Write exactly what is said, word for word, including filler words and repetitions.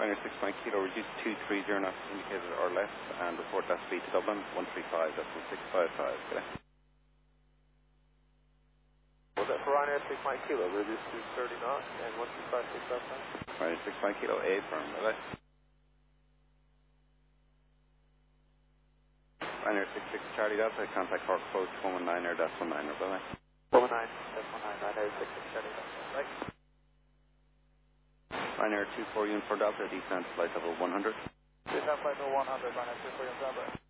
Ryanair six nine Kilo, reduce two three zero knots indicated or less, and report that speed to Dublin, one three five, that's six five five. Okay. Was that for Ryanair six nine Kilo, reduce to thirty knots and one three five, six five five? Ryanair six nine Kilo, A firm, okay. Ryanair six six Charlie Delta, contact Cork Post one one nine Air dash one nine, okay. one one nine, dash one nine, Ryanair six six Charlie Delta, right? Ryanair two four Uniform Delta, descent flight level one hundred. Descent flight level one hundred, Ryanair two four Uniform Delta.